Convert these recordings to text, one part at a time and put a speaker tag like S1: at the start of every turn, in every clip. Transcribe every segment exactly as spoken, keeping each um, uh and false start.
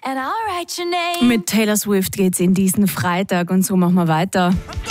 S1: and I'll write your name.
S2: Mit Taylor Swift geht's in diesen Freitag und so machen wir weiter.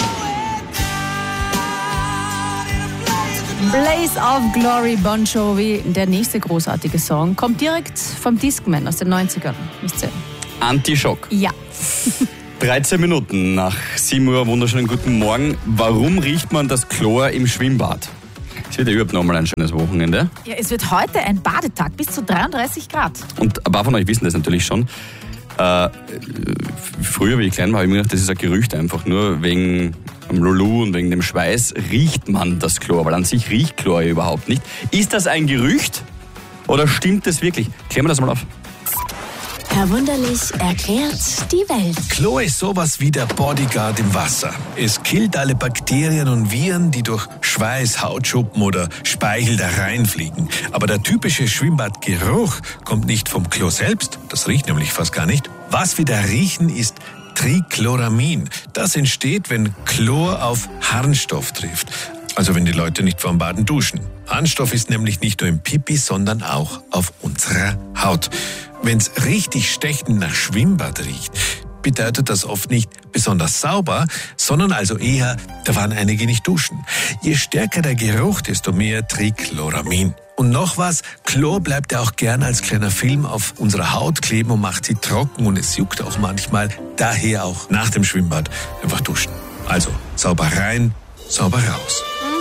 S2: Blaze of Glory, Bon Jovi, der nächste großartige Song, kommt direkt vom Discman aus den neunzigern. Wisst ihr?
S3: Anti-Schock.
S2: Ja.
S3: dreizehn Minuten nach sieben Uhr, wunderschönen guten Morgen. Warum riecht man das Chlor im Schwimmbad? Es wird ja überhaupt nochmal ein schönes Wochenende.
S4: Ja, es wird heute ein Badetag bis zu dreiunddreißig Grad.
S3: Und ein paar von euch wissen das natürlich schon. Äh, früher, wie ich klein war, habe ich mir gedacht, das ist ein Gerücht einfach. Nur wegen dem Lulu und wegen dem Schweiß riecht man das Chlor, weil an sich riecht Chlor ja überhaupt nicht. Ist das ein Gerücht oder stimmt das wirklich? Klären wir das mal auf.
S1: Herr Wunderlich erklärt die Welt.
S5: Chlor ist sowas wie der Bodyguard im Wasser. Es killt alle Bakterien und Viren, die durch Schweiß, Hautschuppen oder Speichel da reinfliegen. Aber der typische Schwimmbadgeruch kommt nicht vom Chlor selbst, das riecht nämlich fast gar nicht. Was wir da riechen, ist Trichloramin. Das entsteht, wenn Chlor auf Harnstoff trifft. Also wenn die Leute nicht vorm Baden duschen. Harnstoff ist nämlich nicht nur im Pipi, sondern auch auf unserer Haut. Wenn es richtig stechend nach Schwimmbad riecht, bedeutet das oft nicht besonders sauber, sondern also eher, da waren einige nicht duschen. Je stärker der Geruch, desto mehr Trichloramin. Und noch was, Chlor bleibt ja auch gern als kleiner Film auf unserer Haut kleben und macht sie trocken und es juckt auch manchmal. Daher auch nach dem Schwimmbad einfach duschen. Also sauber rein, sauber raus.